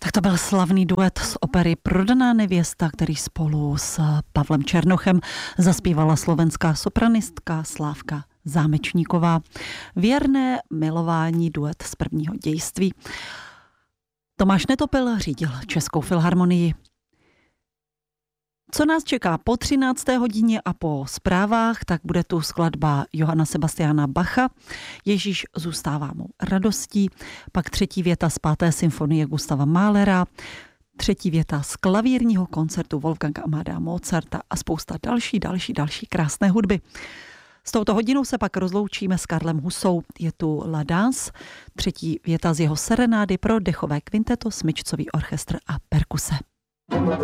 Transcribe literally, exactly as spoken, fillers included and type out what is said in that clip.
Tak to byl slavný duet z opery Prodaná nevěsta, který spolu s Pavlem Černochem zaspívala slovenská sopranistka Slávka Zámečníková. Věrné milování, duet z prvního dějství. Tomáš Netopil řídil Českou filharmonii. Co nás čeká po třinácté hodině a po zprávách, tak bude tu skladba Johanna Sebastiana Bacha. Ježíš zůstává mou radostí. Pak třetí věta z páté symfonie Gustava Mahlera. Třetí věta z klavírního koncertu Wolfganga Amadea Mozarta a spousta další, další, další krásné hudby. S touto hodinou se pak rozloučíme s Karlem Husou. Je tu La Danse, třetí věta z jeho serenády pro dechové kvinteto, smyčcový orchestr a perkuse.